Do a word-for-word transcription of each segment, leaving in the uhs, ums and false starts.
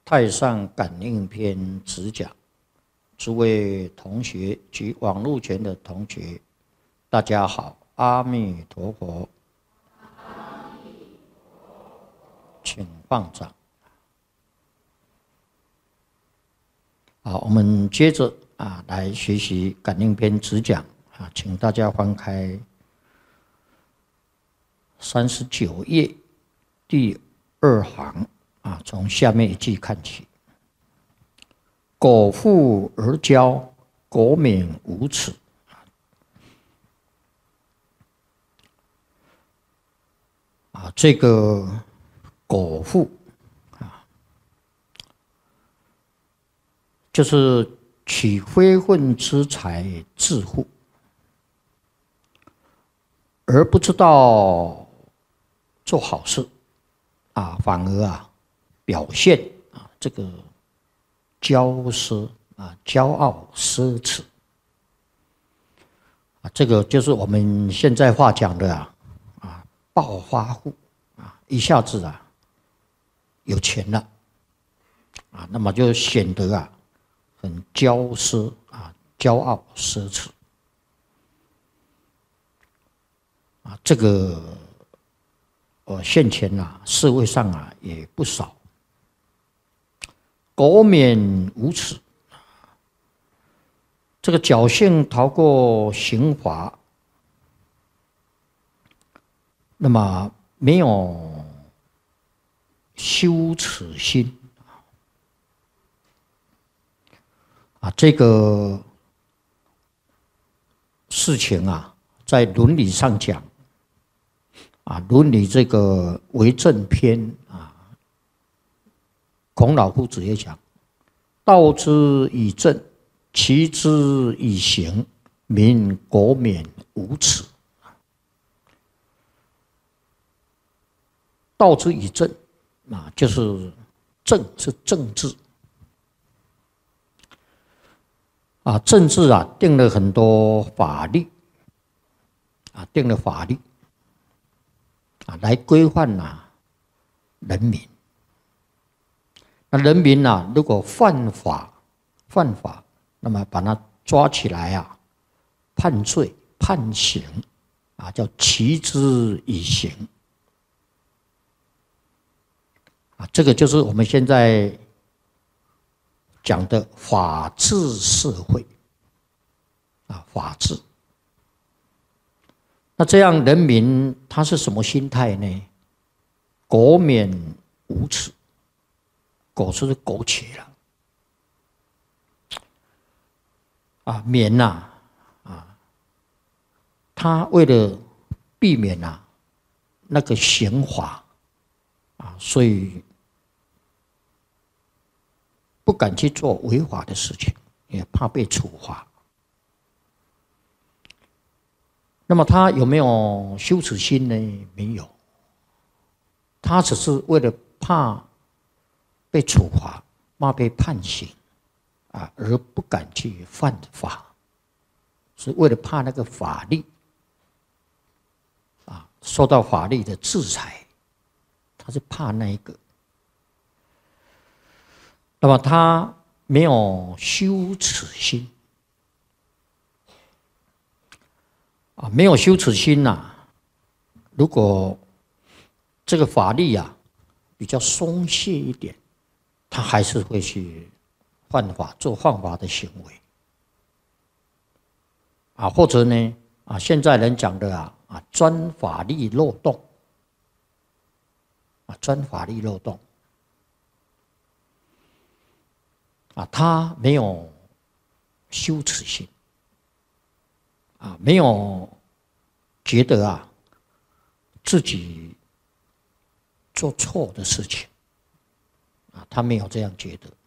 太上感应篇直讲，诸位同学及网络前的同学，大家好，阿弥陀佛，请放掌。好，我们接着啊来学习感应篇直讲啊，请大家翻开三十九页第二行。啊，从下面一句看起。苟富而骄，苟免无耻。啊，这个苟富啊，就是取非分之财致富，而不知道做好事啊，反而啊。表现啊，这个骄奢啊，骄傲奢侈啊，这个就是我们现在话讲的啊，啊，暴发户啊，一下子啊有钱了啊，那么就显得啊很骄奢啊，骄傲奢侈啊，这个呃现前啊，社会上啊也不少。苟免无耻，这个侥幸逃过刑罚，那么没有羞耻心啊，这个事情啊，在伦理上讲啊，伦理这个为政篇啊。孔老夫子也讲：“道之以政，齐之以刑，民苟免无耻。”道之以政啊，就是政是政治啊，政治啊定了很多法律啊，定了法律啊，来规范啊人民。那人民啊，如果犯法，犯法，那么把他抓起来啊，判罪、判刑，啊，叫齐之以刑，啊，这个就是我们现在讲的法治社会，啊，法治。那这样人民他是什么心态呢？苟免无耻。苟是苟且了，啊，免呐、啊，啊，他为了避免啊那个刑罚，啊，所以不敢去做违法的事情，也怕被处罚。那么他有没有羞耻心呢？没有，他只是为了怕被处罚，怕被判刑，啊，而不敢去犯法，是为了怕那个法律，啊，受到法律的制裁，他是怕那一个。那么他没有羞耻心，啊，没有羞耻心呐、啊。如果这个法律啊比较松懈一点，他还是会去犯法，做犯法的行为，啊，或者呢，啊，现在人讲的啊，啊，钻法律漏洞，啊，钻法律漏洞，啊，他没有羞耻心，啊，没有觉得啊自己做错的事情。啊，他没有这样觉得，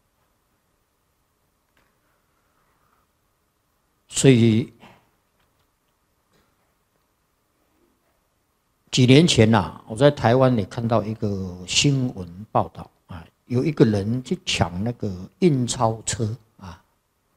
所以几年前呐、啊，我在台湾也看到一个新闻报道啊，有一个人去抢那个印钞车，